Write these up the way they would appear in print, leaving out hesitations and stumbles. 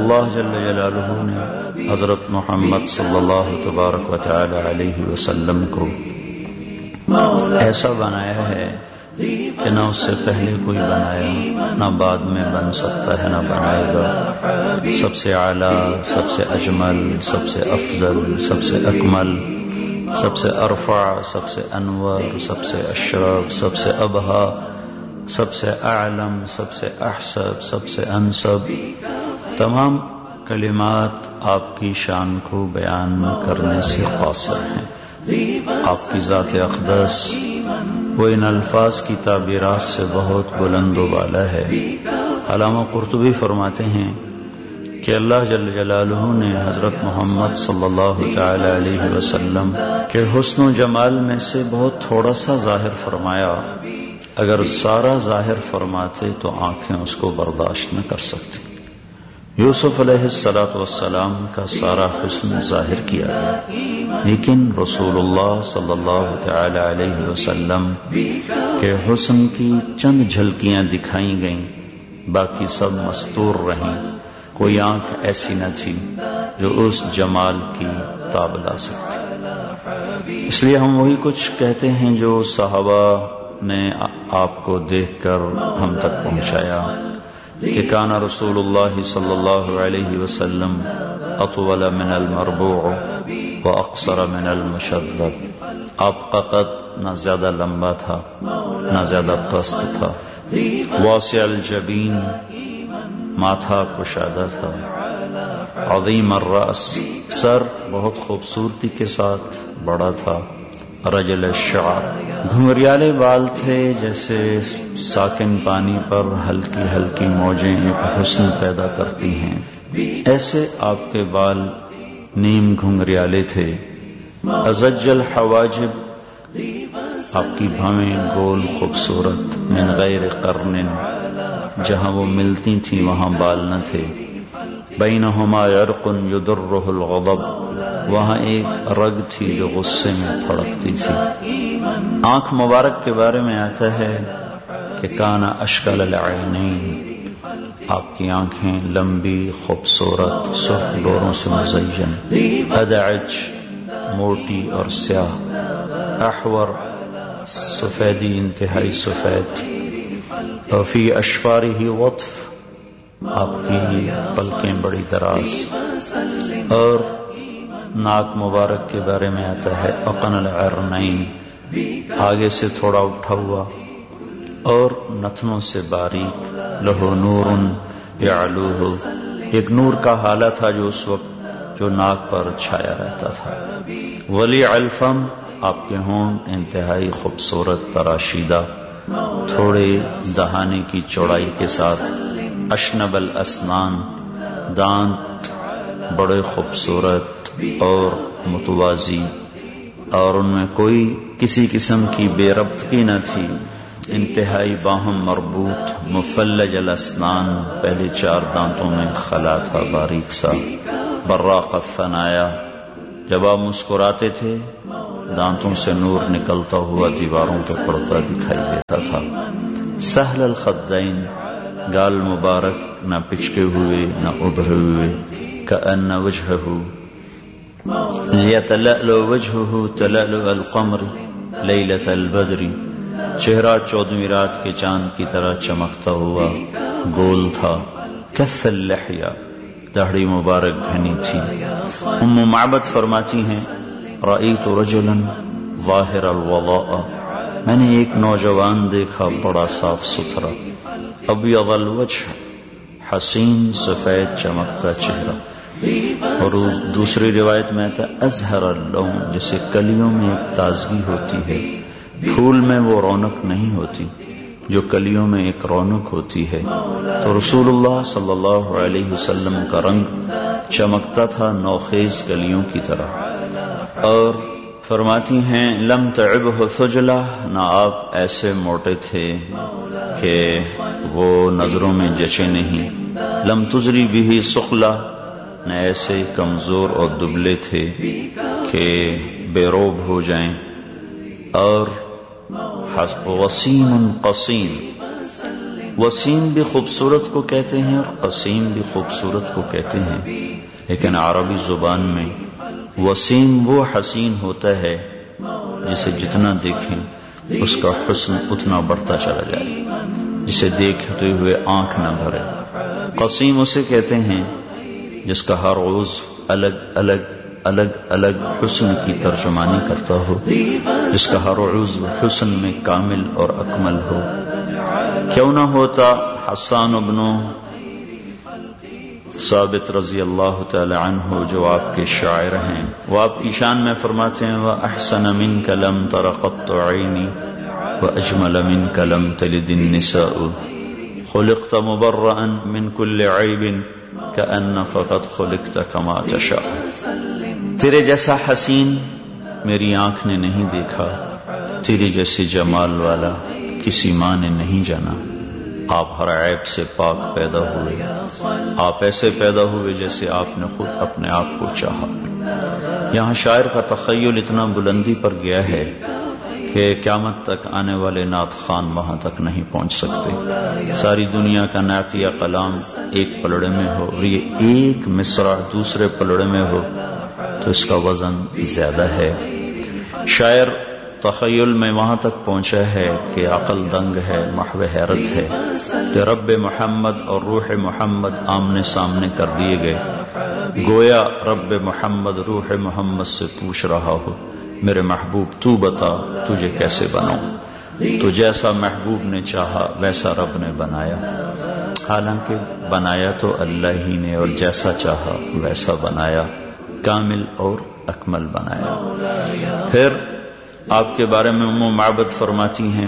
اللہ جل جلالہ نے حضرت محمد صلی اللہ تبارک و تعالی علیہ وسلم کو ایسا بنایا ہے کہ نہ اس سے پہلے کوئی بنایا، نہ بعد میں بن سکتا ہے، نہ بنائے گا۔ سب سے اعلیٰ، سب سے اجمل، سب سے افضل، سب سے اکمل، سب سے ارفع، سب سے انور، سب سے اشرف، سب سے ابہا، سب سے اعلم، سب سے احسب، سب سے انسب، تمام کلمات آپ کی شان کو بیان کرنے سے قاصر ہیں۔ آپ کی ذات اقدس وہ ان الفاظ کی تعبیرات سے بہت بلند و بالا ہے۔ علامہ قرطبی فرماتے ہیں کہ اللہ جل جلالہ نے حضرت محمد صلی اللہ تعالی علیہ وسلم کے حسن و جمال میں سے بہت تھوڑا سا ظاہر فرمایا۔ اگر سارا ظاہر فرماتے تو آنکھیں اس کو برداشت نہ کر سکتی۔ یوسف علیہ السلام کا سارا حسن ظاہر کیا گیا، لیکن رسول اللہ صلی اللہ تعالی علیہ وسلم کے حسن کی چند جھلکیاں دکھائی گئیں، باقی سب مستور رہیں۔ کوئی آنکھ ایسی نہ تھی جو اس جمال کی تاب لا سکتی۔ اس لیے ہم وہی کچھ کہتے ہیں جو صحابہ نے آپ کو دیکھ کر ہم تک پہنچایا کہ کان رسول اللہ صلی اللہ علیہ وسلم اطول من المربوع واقصر من المشذب۔ آپ کا قد نہ زیادہ لمبا تھا نہ زیادہ پست تھا، واسع الجبین، ماتھا کشادہ تھا، عظیم الراس، سر بہت خوبصورتی کے ساتھ بڑا تھا، رجل الشعر، گھنگریالے بال تھے جیسے ساکن پانی پر ہلکی ہلکی موجیں ایک حسن پیدا کرتی ہیں، ایسے آپ کے بال نیم گھنگریالے تھے۔ ازج الحواجب، آپ کی بھویں گول خوبصورت، من غیر قرن، جہاں وہ ملتی تھیں وہاں بال نہ تھے، بینہما عرق یدرہ الغضب، وہاں ایک رگ تھی جو غصے میں پھڑکتی تھی۔ آنکھ مبارک کے بارے میں آتا ہے کہ کان اشکل العینین، آپ کی آنکھیں لمبی خوبصورت سرخ ڈوروں سے مزین، ادعج، موٹی اور سیاہ، احور، سفیدی انتہائی سفید، وفی اشفارہ وطف، آپ کی پلکیں بڑی دراز، اور ناک مبارک کے بارے میں آتا ہے اقن العرنین، آگے سے تھوڑا اٹھا ہوا اور نتنوں سے باریک، لہو نور یعلوہ، ایک نور کا حالہ تھا جو اس وقت جو ناک پر چھایا رہتا تھا، ولی الفم، آپ کے ہونٹ انتہائی خوبصورت تراشیدہ، تھوڑے دہانے کی چوڑائی کے ساتھ، اشنب الاسنان، دانت بڑے خوبصورت اور متوازی، اور ان میں کوئی کسی قسم کی بے ربطگی نہ تھی، انتہائی باہم مربوط، مفلج الاسنان، پہلے 4 دانتوں میں خلا تھا باریک سا، براق الثنایا، جب آپ مسکراتے تھے دانتوں سے نور نکلتا ہوا دیواروں پہ پڑتا دکھائی دیتا تھا، سہل الخدین، گال مبارک نہ پچکے ہوئے نہ ابھرے ہوئے، کأن وجہہ یتلألؤ وجہہ تلألؤ القمر لیلۃ البدر، چہرہ 14ویں رات کے چاند کی طرح چمکتا ہوا گول تھا، کث اللحیہ، داڑھی مبارک گھنی تھی۔ ام معبد فرماتی ہیں رأیت رجلا ظاہر الوضاء، میں نے ایک نوجوان دیکھا بڑا صاف ستھرا، ابیض الوجہ، حسین سفید چمکتا چہرہ، اور دوسری روایت میں آتا ہے ازہر اللون، جیسے کلیوں میں ایک تازگی ہوتی ہے، پھول میں وہ رونق نہیں ہوتی جو کلیوں میں ایک رونق ہوتی ہے، تو رسول اللہ صلی اللہ علیہ وسلم کا رنگ چمکتا تھا نوخیز کلیوں کی طرح۔ اور فرماتی ہیں لم تعبہ ثجلہ، نہ آپ ایسے موٹے تھے کہ وہ نظروں میں جچے نہیں، لم تزری بھی سخلہ، نہ ایسے کمزور اور دبلے تھے کہ بے روب ہو جائیں، اور وسیم قسیم، وسیم بھی خوبصورت کو کہتے ہیں اور قسیم بھی خوبصورت کو کہتے ہیں، لیکن عربی زبان میں وسیم وہ حسین ہوتا ہے جسے جتنا دیکھیں اس کا حسن اتنا بڑھتا چلا جائے، جسے دیکھتے ہوئے آنکھ نہ بھرے۔ قسیم اسے کہتے ہیں جس کا ہر عضو الگ الگ حسن کی ترجمانی کرتا ہو، جس کا ہر عضو حسن میں کامل اور اکمل ہو۔ کیوں نہ ہوتا حسان بن ثابت رضی اللہ تعالی عنہ جو آپ کے شاعر ہیں، وہ آپ کی شان میں فرماتے ہیں وَأَحْسَنَ مِنْكَ لَمْ تَرَ قَطُّ عَيْنِي وَأَجْمَلَ مِنْكَ لَمْ تَلِدِ النِّسَاءُ خُلِقْتَ مُبَرَّأً مِنْ كُلِّ عَيْبٍ كَأَنَّكَ قَدْ خُلِقْتَ كَمَا تَشَاءُ۔ تیرے جیسا حسین میری آنکھ نے نہیں دیکھا، تیرے جیسے جمال والا کسی ماں نے نہیں جانا۔ آپ ہر عیب سے پاک پیدا ہوئے، آپ ایسے پیدا ہوئے جیسے آپ نے خود اپنے آپ کو چاہا۔ یہاں شاعر کا تخیل اتنا بلندی پر گیا ہے کہ قیامت تک آنے والے نعت خوان وہاں تک نہیں پہنچ سکتے۔ ساری دنیا کا نعتیہ کلام ایک پلڑے میں ہو اور یہ ایک مصرع دوسرے پلڑے میں ہو تو اس کا وزن زیادہ ہے۔ شاعر تخیل میں وہاں تک پہنچا ہے کہ عقل دنگ ہے، محو حیرت ہے کہ رب محمد اور روح محمد آمنے سامنے کر دیے گئے، گویا رب محمد روح محمد سے پوچھ رہا ہو میرے محبوب تو بتا تجھے کیسے بناؤں؟ تو جیسا محبوب نے چاہا ویسا رب نے بنایا، حالانکہ بنایا تو اللہ ہی نے، اور جیسا چاہا ویسا بنایا، کامل اور اکمل بنایا۔ پھر آپ کے بارے میں ام معبد فرماتی ہیں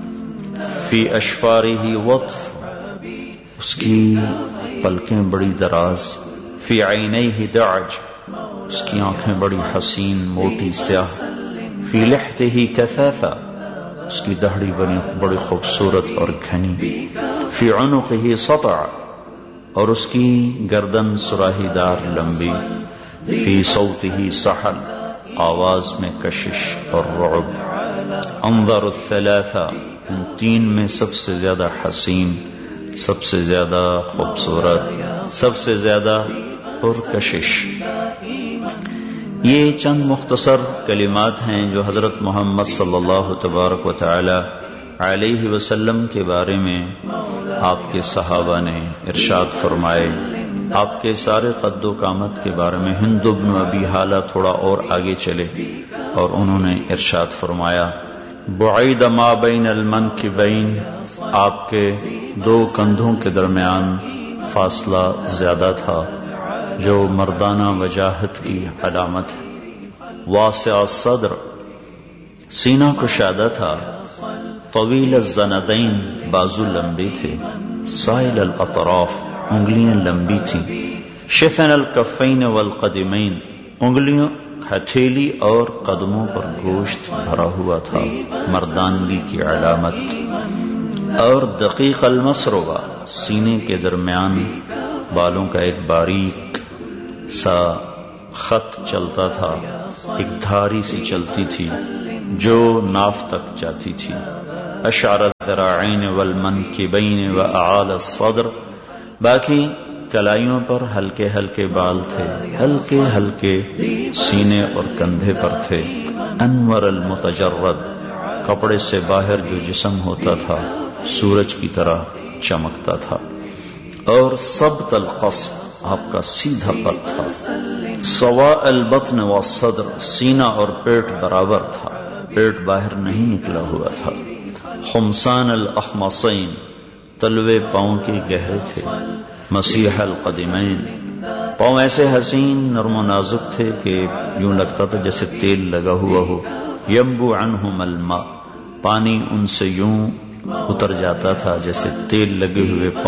فی اشفارہ وطف، اس کی پلکیں بڑی دراز، فی عینیہ دعج، اس کی آنکھیں بڑی حسین موٹی سیاہ، فی لحتہ کثافہ، اس کی دہڑی بڑی خوبصورت اور گھنی، فی عنقہ سطع، اور اس کی گردن سراہی دار لمبی، فی صوتہ سحل، آواز میں کشش اور رعب، انظر الثلاثہ، ان تین میں سب سے زیادہ حسین، سب سے زیادہ خوبصورت، سب سے زیادہ پرکشش۔ یہ چند مختصر کلمات ہیں جو حضرت محمد صلی اللہ تبارک و تعالی علیہ وسلم کے بارے میں آپ کے صحابہ نے ارشاد فرمائے۔ آپ کے سارے قد و قامت کے بارے میں ہند بن ابی حالہ تھوڑا اور آگے چلے اور انہوں نے ارشاد فرمایا بعید ما بین المنکبین، آپ کے دو کندھوں کے درمیان فاصلہ زیادہ تھا جو مردانہ وجاہت کی علامت ہے، واسع الصدر، سینہ کشادہ تھا، طویل الزندین، بازو لمبے تھے، سائل الاطراف، انگلیاں لمبی تھیں، شفن الکفین والقدمین، انگلیوں ہتھیلی اور قدموں پر گوشت بھرا ہوا تھا، مردانگی کی علامت، اور دقیق المسربہ، سینے کے درمیان بالوں کا ایک باریک سا خط چلتا تھا، ایک دھاری سی چلتی تھی جو ناف تک جاتی تھی، اشعر الذراعین والمنکبین واعال الصدر، باقی کلائیوں پر ہلکے ہلکے بال تھے، ہلکے ہلکے سینے اور کندھے پر تھے، انور المتجرد، کپڑے سے باہر جو جسم ہوتا تھا سورج کی طرح چمکتا تھا، اور سبط القصب، آپ کا سیدھا قد تھا، سواء البطن والصدر، سینہ اور پیٹ برابر تھا، پیٹ باہر نہیں نکلا ہوا تھا، خمسان الاخمصین، تلوے پاؤں کے گہرے تھے، مسیح القدمین، پاؤں ایسے حسین نرم و نازک تھے کہ یوں لگتا تھا جیسے تیل لگا ہوا ہو، ینبو عنہم الماء، پانی ان سے یوں اتر جاتا تھا جیسے تیل لگے ہوئے